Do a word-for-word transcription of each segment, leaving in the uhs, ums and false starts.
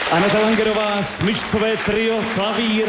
Aneta Langerová, smyčcové trio, klavír.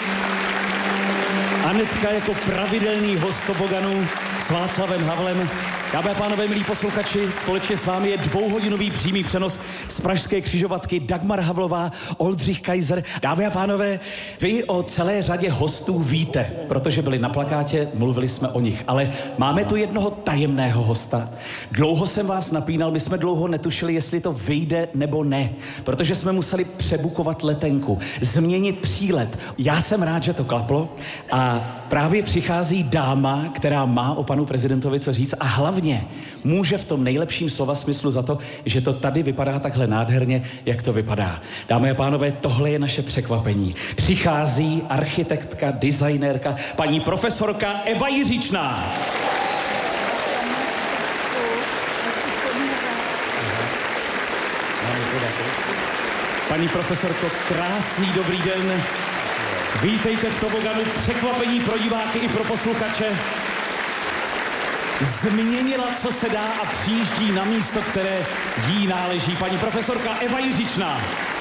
Anetka jako pravidelný host toboganu s Václavem Havlem. Dámy a pánové, milí posluchači, společně s vámi je dvouhodinový přímý přenos z pražské křižovatky Dagmar Havlová, Oldřich Kaiser. Dámy a pánové, vy o celé řadě hostů víte, protože byli na plakátě, mluvili jsme o nich, ale máme tu jednoho tajemného hosta. Dlouho jsem vás napínal, my jsme dlouho netušili, jestli to vyjde nebo ne, protože jsme museli přebukovat letenku, změnit přílet. Já jsem rád, že to klaplo a právě přichází dáma, která má o panu prezidentovi co říct a hlavně může v tom nejlepším slova smyslu za to, že to tady vypadá takhle nádherně, jak to vypadá. Dámy a pánové, tohle je naše překvapení. Přichází architektka, designérka, paní profesorka Eva Jiříčná. Paní profesorko, krásný dobrý den. Vítejte v toboganu, překvapení pro diváky i pro posluchače. Změnila, co se dá a přijíždí na místo, které jí náleží. Paní profesorka Eva Jiříčná.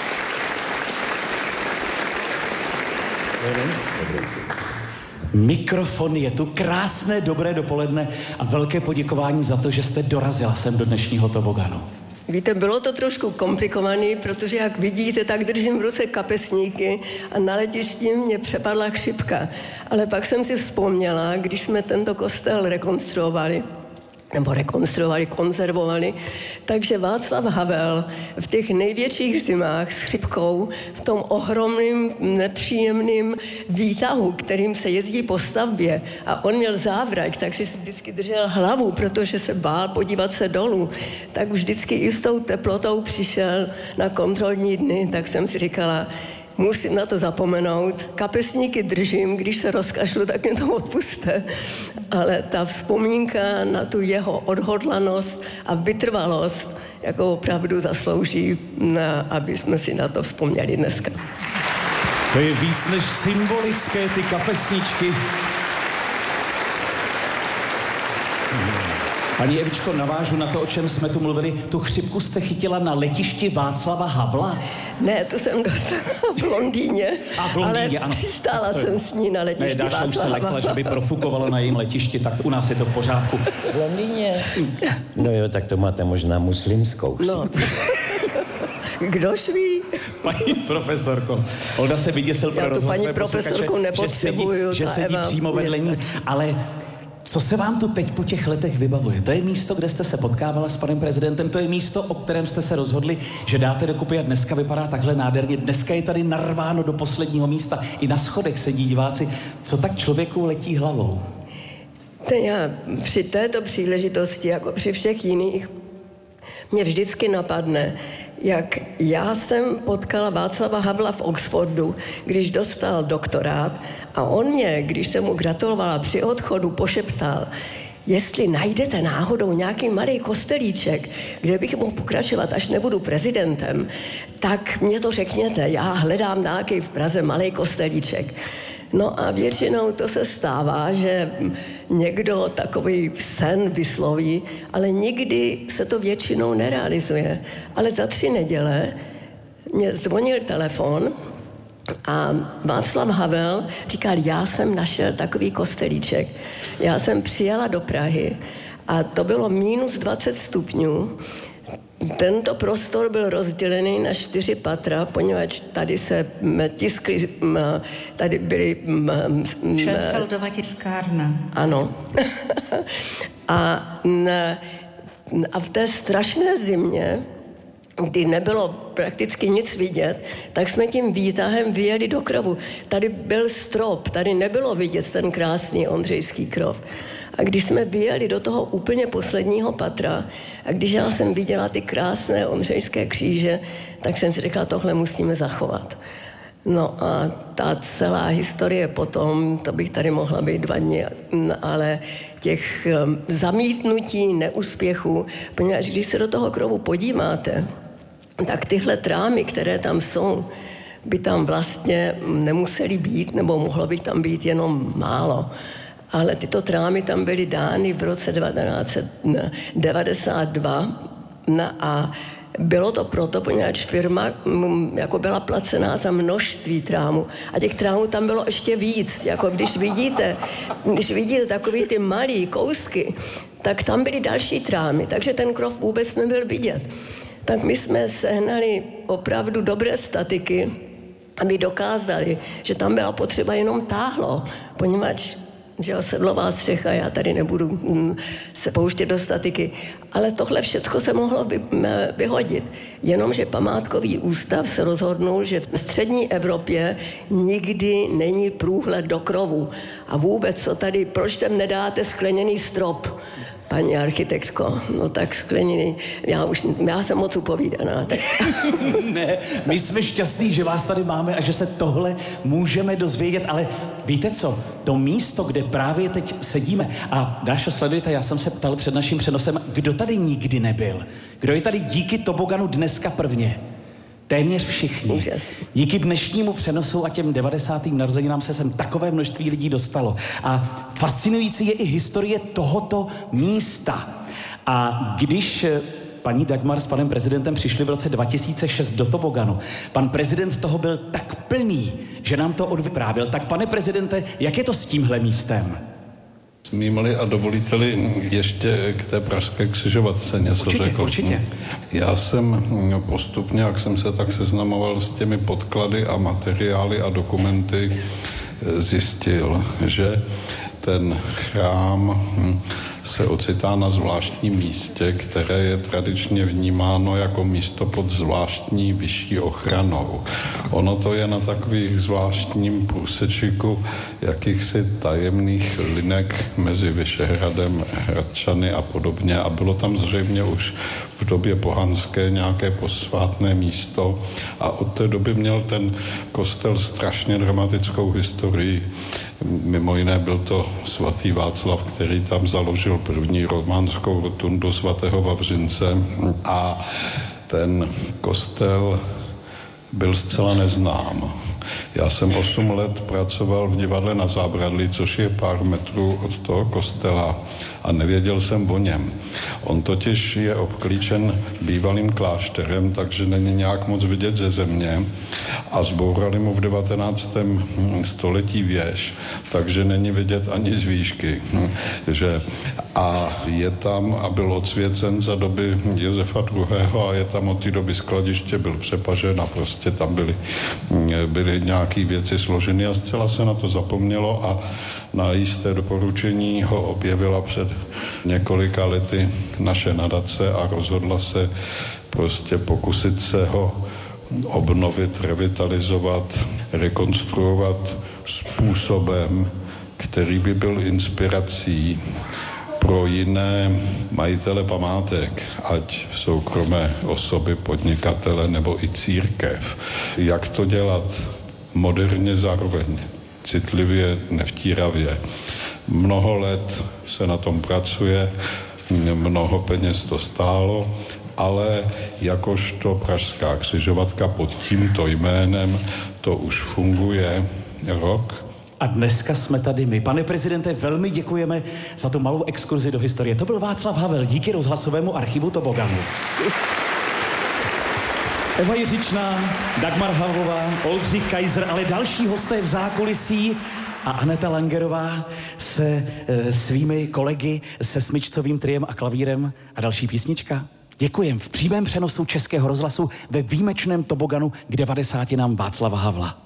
Mikrofon je tu, krásné dobré dopoledne a velké poděkování za to, že jste dorazila sem do dnešního toboganu. Víte, bylo to trošku komplikované, protože jak vidíte, tak držím v ruce kapesníky a na letišti mě přepadla chřipka. Ale pak jsem si vzpomněla, když jsme tento kostel rekonstruovali, nebo rekonstruovali, konzervovali, takže Václav Havel v těch největších zimách s chřipkou, v tom ohromným, nepříjemným výtahu, kterým se jezdí po stavbě, a on měl závrať, tak si vždycky držel hlavu, protože se bál podívat se dolů, tak vždycky i s tou teplotou přišel na kontrolní dny, tak jsem si říkala, musím na to zapomenout. Kapesníky držím, když se rozkašlu, tak mě to odpuste. Ale ta vzpomínka na tu jeho odhodlanost a vytrvalost jako opravdu zaslouží, na, aby jsme si na to vzpomněli dneska. To je víc než symbolické, ty kapesničky. Paní Evičko, navážu na to, o čem jsme tu mluvili. Tu chřipku jste chytila na letišti Václava Havla? Ne, tu jsem dostala v Londýně, A v Londýně, ale ano. přistála jsem s ní na letišti ne, Dáša už se lekla, že by profukovalo na jejím letišti, tak u nás je to v pořádku. V Londýně? No jo, tak to máte možná muslimskou. No. Kdož ví? Paní profesorko, Olda se vyděsil pro rozhlas paní profesorku nepotřebuju, že sedí, že sedí Eva přímo vedle ní, ale co se vám tu teď po těch letech vybavuje? To je místo, kde jste se potkávala s panem prezidentem, to je místo, o kterém jste se rozhodli, že dáte dokupy a dneska vypadá takhle nádherně. Dneska je tady narváno do posledního místa. I na schodech sedí diváci. Co tak člověku letí hlavou? To já při této příležitosti, jako při všech jiných, mě vždycky napadne, jak já jsem potkala Václava Havla v Oxfordu, když dostal doktorát, a on mě, když jsem mu gratulovala při odchodu, pošeptal, jestli najdete náhodou nějaký malý kostelíček, kde bych mohl pokračovat, až nebudu prezidentem, tak mě to řekněte, já hledám nějaký v Praze malý kostelíček. No a většinou to se stává, že někdo takový sen vysloví, ale nikdy se to většinou nerealizuje. Ale za tři neděle mě zvonil telefon a Václav Havel říkal, já jsem našel takový kostelíček. Já jsem přijela do Prahy a to bylo minus dvacet stupňů. Tento prostor byl rozdělený na čtyři patra, poněvadž tady se tiskly, tady byly... Schoenfeldova tiskárna. Ano. a, a v té strašné zimě, kdy nebylo prakticky nic vidět, tak jsme tím výtahem vyjeli do krovu. Tady byl strop, tady nebylo vidět ten krásný ondřejský krov. A když jsme vyjeli do toho úplně posledního patra a když já jsem viděla ty krásné ondřejské kříže, tak jsem si řekla, tohle musíme zachovat. No a ta celá historie potom, to bych tady mohla být dva dny, ale těch zamítnutí, neúspěchů, poněvadž když se do toho krovu podíváte, tak tyhle trámy, které tam jsou, by tam vlastně nemusely být, nebo mohlo by tam být jenom málo. Ale tyto trámy tam byly dány v roce devatenáct set devadesát dva a Bylo to proto, poněvadž firma mm, jako byla placená za množství trámů. A těch trámů tam bylo ještě víc. Jako když vidíte, když vidíte takový ty malý kousky, tak tam byly další trámy, takže ten krov vůbec nebyl vidět. Tak my jsme sehnali opravdu dobré statiky, aby dokázali, že tam byla potřeba jenom táhlo, poněvadž že jo, sedlová střecha, já tady nebudu mm, se pouštět do statiky, ale tohle všechno se mohlo vy, vyhodit. Jenomže památkový ústav se rozhodnul, že v střední Evropě nikdy není průhled do krovu. A vůbec, co tady, proč tam nedáte skleněný strop? Paní architektko, no tak skleněný, já už, já jsem moc upovídaná. Tak. Ne, my jsme šťastní, že vás tady máme a že se tohle můžeme dozvědět, ale víte co, to místo, kde právě teď sedíme, a Dášo, sledujte, já jsem se ptal před naším přenosem, kdo tady nikdy nebyl, kdo je tady díky toboganu dneska prvně. Téměř všichni. Úžasný. Díky dnešnímu přenosu a těm devadesátým narozeninám se sem takové množství lidí dostalo. A fascinující je i historie tohoto místa. A když paní Dagmar s panem prezidentem přišli v roce dva tisíce šest do toboganu, pan prezident toho byl tak plný, že nám to odvyprávěl. Tak pane prezidente, jak je to s tímhle místem? Smím-li a dovolíte-li ještě k té pražské křižovatce něco určitě, řekl. Určitě. Já jsem postupně, jak jsem se tak seznamoval s těmi podklady a materiály a dokumenty, zjistil, že ten chrám se ocitá na zvláštním místě, které je tradičně vnímáno jako místo pod zvláštní vyšší ochranou. Ono to je na takových zvláštním průsečiku jakýchsi tajemných linek mezi Vyšehradem, Hradčany a podobně a bylo tam zřejmě už v době pohanské nějaké posvátné místo a od té doby měl ten kostel strašně dramatickou historii. Mimo jiné byl to svatý Václav, který tam založil první románskou rotundu svatého Vavřince a ten kostel byl zcela neznám. Já jsem osm let pracoval v divadle na Zábradlí, což je pár metrů od toho kostela a nevěděl jsem o něm. On totiž je obklíčen bývalým klášterem, takže není nějak moc vidět ze země a zbourali mu v devatenáctém století věž, takže není vidět ani z výšky. Že a je tam a byl odsvěcen za doby Josefa druhého. a je tam od té doby skladiště, byl přepažen a prostě tam byly, byly nějaké věci složeny a zcela se na to zapomnělo a na jisté doporučení ho objevila před několika lety naše nadace a rozhodla se prostě pokusit se ho obnovit, revitalizovat, rekonstruovat způsobem, který by byl inspirací pro jiné majitele památek, ať soukromé osoby, podnikatele nebo i církev. Jak to dělat moderně zároveň, citlivě, nevtíravě. Mnoho let se na tom pracuje, mnoho peněz to stálo, ale jakožto pražská křižovatka pod tímto jménem to už funguje rok. A dneska jsme tady my. Pane prezidente, velmi děkujeme za tu malou exkurzi do historie. To byl Václav Havel, díky rozhlasovému archivu Toboganu. Eva Jiřičná, Dagmar Havlová, Oldřich Kaiser, ale další hosté v zákulisí a Aneta Langerová se e, svými kolegy se smyčcovým triem a klavírem a další písnička. Děkujem v přímém přenosu Českého rozhlasu ve výjimečném Toboganu k devadesátinám Václava Havla.